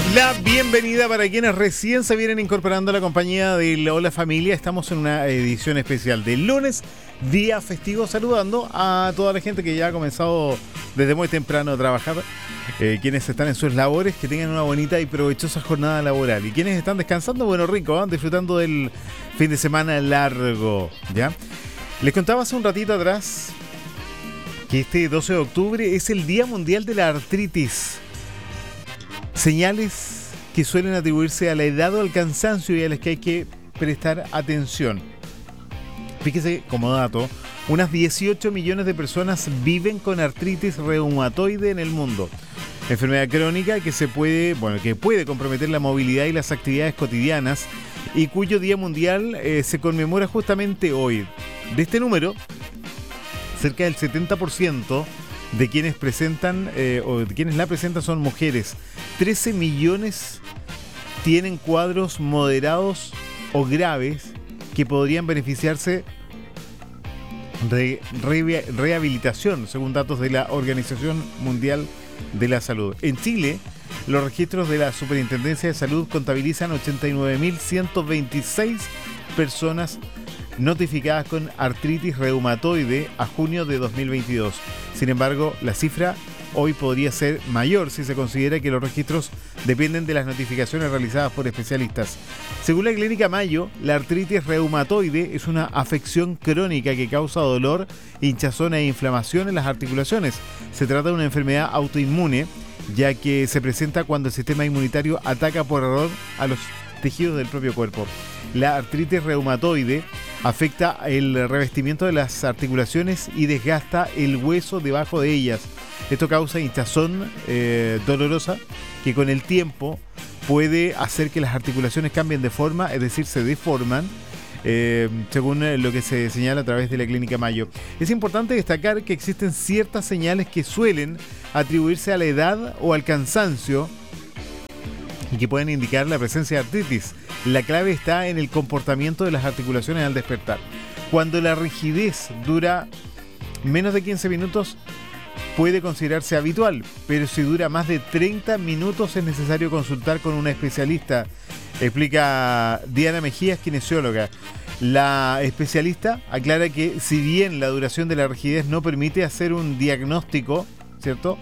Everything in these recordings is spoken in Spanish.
La bienvenida para quienes recién se vienen incorporando a la compañía de Hola Familia. Estamos en una edición especial del lunes, día festivo, saludando a toda la gente que ya ha comenzado desde muy temprano a trabajar, quienes están en sus labores, que tengan una bonita y provechosa jornada laboral, y quienes están descansando, bueno, rico, disfrutando del fin de semana largo, ¿ya? Les contaba hace un ratito atrás que este 12 de octubre es el Día Mundial de la Artritis. Señales que suelen atribuirse a la edad o al cansancio y a las que hay que prestar atención. Fíjese, como dato, unas 18 millones de personas viven con artritis reumatoide en el mundo. Enfermedad crónica que puede comprometer la movilidad y las actividades cotidianas, y cuyo Día Mundial se conmemora justamente hoy. De este número, cerca del 70% de quienes presentan o de quienes la presentan son mujeres. 13 millones tienen cuadros moderados o graves que podrían beneficiarse de rehabilitación, según datos de la Organización Mundial de la Salud. En Chile, los registros de la Superintendencia de Salud contabilizan 89.126 personas notificadas con artritis reumatoide a junio de 2022. Sin embargo, la cifra hoy podría ser mayor si se considera que los registros dependen de las notificaciones realizadas por especialistas. Según la Clínica Mayo, la artritis reumatoide es una afección crónica que causa dolor, hinchazón e inflamación en las articulaciones. Se trata de una enfermedad autoinmune, ya que se presenta cuando el sistema inmunitario ataca por error a los tejidos del propio cuerpo. La artritis reumatoide afecta el revestimiento de las articulaciones y desgasta el hueso debajo de ellas. Esto causa hinchazón dolorosa que con el tiempo puede hacer que las articulaciones cambien de forma, es decir, se deforman, según lo que se señala a través de la Clínica Mayo. Es importante destacar que existen ciertas señales que suelen atribuirse a la edad o al cansancio y que pueden indicar la presencia de artritis. La clave está en el comportamiento de las articulaciones al despertar. Cuando la rigidez dura menos de 15 minutos, puede considerarse habitual, pero si dura más de 30 minutos es necesario consultar con una especialista, explica Diana Mejías, kinesióloga. La especialista aclara que si bien la duración de la rigidez no permite hacer un diagnóstico, ¿cierto?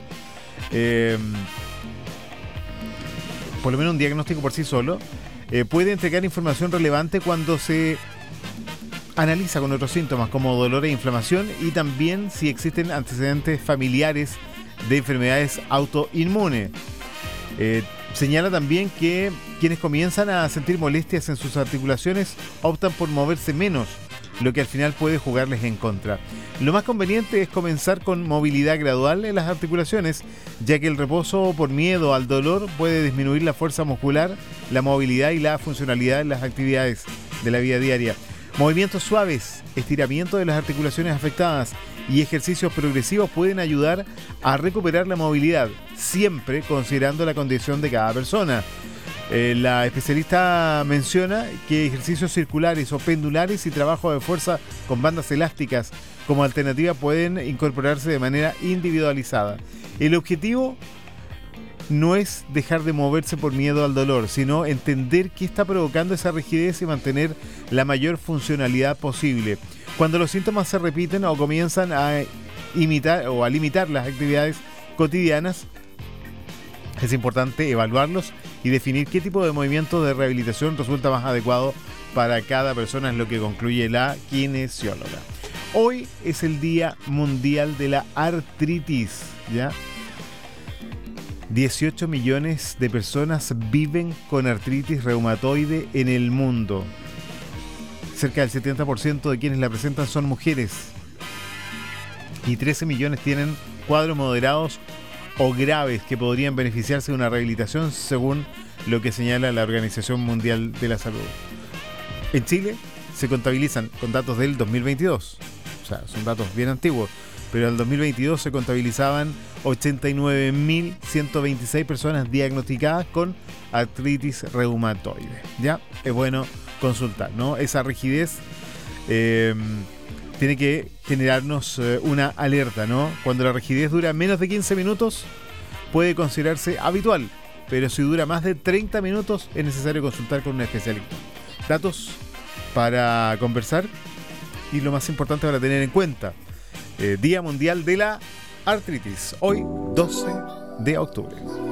Por lo menos un diagnóstico por sí solo, puede entregar información relevante cuando se analiza con otros síntomas como dolor e inflamación, y también si existen antecedentes familiares de enfermedades autoinmunes. Señala también que quienes comienzan a sentir molestias en sus articulaciones optan por moverse menos, lo que al final puede jugarles en contra. Lo más conveniente es comenzar con movilidad gradual en las articulaciones, ya que el reposo por miedo al dolor puede disminuir la fuerza muscular, la movilidad y la funcionalidad en las actividades de la vida diaria. Movimientos suaves, estiramiento de las articulaciones afectadas y ejercicios progresivos pueden ayudar a recuperar la movilidad, siempre considerando la condición de cada persona. La especialista menciona que ejercicios circulares o pendulares y trabajo de fuerza con bandas elásticas como alternativa pueden incorporarse de manera individualizada. El objetivo no es dejar de moverse por miedo al dolor, sino entender qué está provocando esa rigidez y mantener la mayor funcionalidad posible. Cuando los síntomas se repiten o comienzan a limitar las actividades cotidianas, es importante evaluarlos y definir qué tipo de movimiento de rehabilitación resulta más adecuado para cada persona, es lo que concluye la kinesióloga. Hoy es el Día Mundial de la Artritis, ¿ya? 18 millones de personas viven con artritis reumatoide en el mundo. Cerca del 70% de quienes la presentan son mujeres. Y 13 millones tienen cuadros moderados o graves que podrían beneficiarse de una rehabilitación, según lo que señala la Organización Mundial de la Salud. En Chile se contabilizan, con datos del 2022, o sea, son datos bien antiguos, pero en el 2022 se contabilizaban 89.126 personas diagnosticadas con artritis reumatoide. Ya es bueno consultar, ¿no? Esa rigidez tiene que generarnos una alerta, ¿no? Cuando la rigidez dura menos de 15 minutos puede considerarse habitual, pero si dura más de 30 minutos es necesario consultar con un especialista. Datos para conversar y lo más importante para tener en cuenta. Día Mundial de la Artritis, hoy 12 de octubre.